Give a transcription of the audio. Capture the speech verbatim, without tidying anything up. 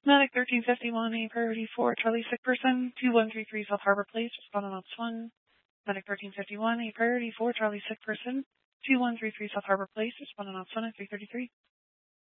Medic thirteen fifty-one, a priority for Charlie sick person, two one three three South Harbor Place, responding on one. Medic thirteen fifty-one, a priority for Charlie sick person, two one three three South Harbor Place, responding on one at three thirty-three.